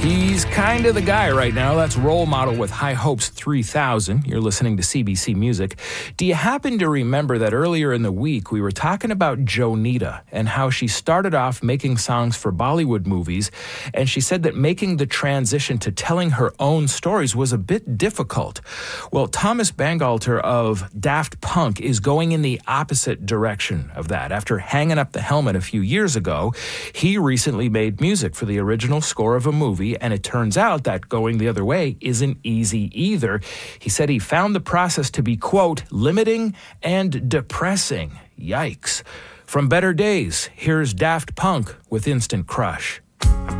He's kind of the guy right now. That's Role Model with High Hopes 3000. You're listening to CBC Music. Do you happen to remember that earlier in the week we were talking about Jonita and how she started off making songs for Bollywood movies, and she said that making the transition to telling her own stories was a bit difficult? Well, Thomas Bangalter of Daft Punk is going in the opposite direction of that. After hanging up the helmet a few years ago, he recently made music for the original score of a movie, and it turns out that going the other way isn't easy either. He said he found the process to be, quote, limiting and depressing. Yikes. From Better Days, here's Daft Punk with Instant Crush.